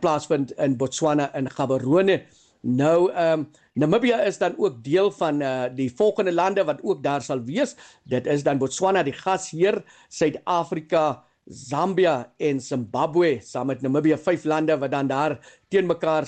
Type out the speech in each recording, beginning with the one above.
plaasvind in Botswana en Gaborone. Nou, Namibia is dan ook deel van die volgende lande wat ook daar sal wees. Dit is dan Botswana, die gasheer, Suid-Afrika, Zambia en Zimbabwe, saam met Namibia, 5 lande wat dan daar teen mekaar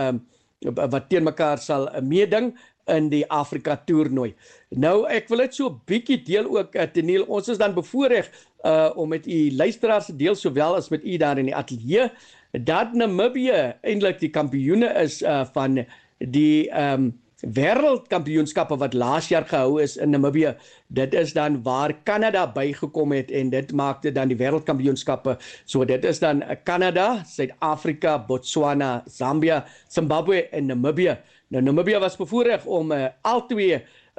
sal meeding in die Afrika toernooi. Nou, ek wil dit so 'n bietjie deel ook, Teniel, ons is dan bevoorreg om met u luisteraars te deel, sowel as met u daar in die ateljee, dat Namibië eintlik die kampioene is van die wêreldkampioenskappe wat laas jaar gehou is in Namibië. Dit is dan waar Kanada bygekom het en dit maak dit dan die wêreldkampioenskappe. So dit is dan Kanada, Suid-Afrika, Botswana, Zambia, Zimbabwe en Namibië. Nou Namibië was bevoorreg om al twee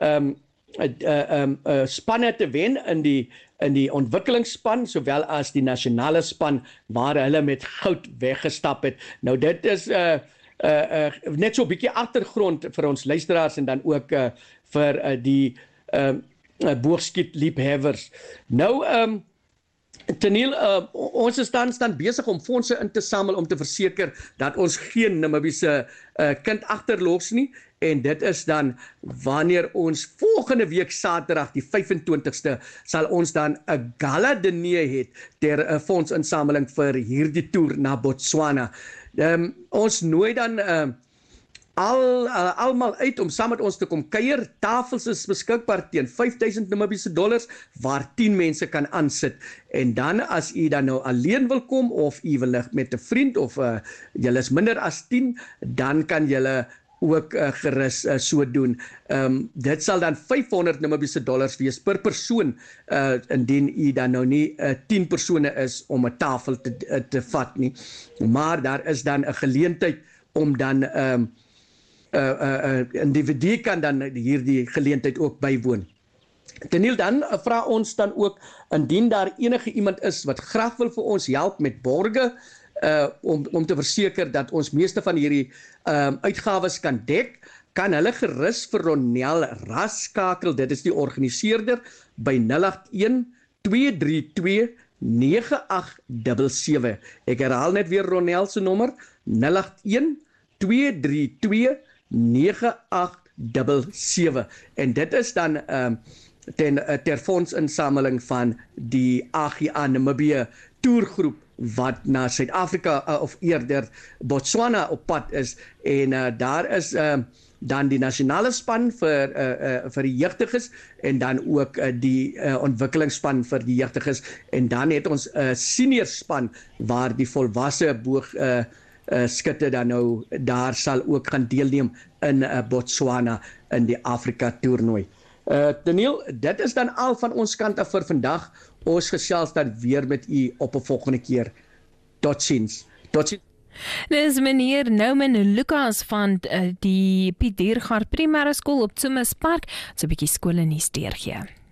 spanne te wen in die ontwikkelingsspan, sowel as die nasionale span waar hulle met goud weggestap het. Nou dit is net so 'n bietjie agtergrond vir ons luisteraars en dan ook vir die boogskietliefhebbers. Nou, Teniel, ons is dan besig om fondse in te samel om te verseker dat ons geen Namibiese kind agterlos nie, en dit is dan wanneer ons volgende week Saterdag die 25ste sal ons dan 'n gala diner het ter fondsinsameling vir hierdie toer na Botswana. Ons nooi dan almal uit om saam met ons te kom kuier. Tafels is beskikbaar teen $5,000 Namibiese waar 10 mense kan aansit. En dan as u dan nou alleen wil kom of u wil met 'n vriend of julle is minder as 10, dan kan julle ook gerus so doen. Dit sal dan $500 Namibiese wees per persoon, indien u dan nou nie 10 persone is om 'n tafel te vat nie. Maar daar is dan 'n geleentheid om dan individu kan dan hierdie geleentheid ook bywoon. Teniel, dan vra ons dan ook, indien daar enige iemand is wat graag wil vir ons help met borge, om te verseker dat ons meeste van hierdie uitgawes kan dek, kan hulle gerus vir Ronel Ras skakel. Dit is die organiseerder by 081-232-9877. Ek herhaal net weer Ronel se nommer, 081-232-9877. En dit is dan ter fondsinsameling van die AGA Namibië toergroep wat na Suid-Afrika of eerder Botswana op pad is, en daar is dan die nasionale span vir die jeugdiges en dan ook die ontwikkelingsspan vir die jeugdiges, en dan het ons 'n senior span waar die volwasse boogskutte dan nou daar sal ook gaan deelneem in Botswana in die Afrika toernooi. Daniel, dit is dan al van ons kant af vir vandag. Ons gesels dan weer met u op 'n volgende keer. Totsiens. Totsiens. Dis meneer Nouman Lucas van die Piet Diergaard Primêre Skool op Tsumis Park, so 'n bietjie skoolnuus deurgee.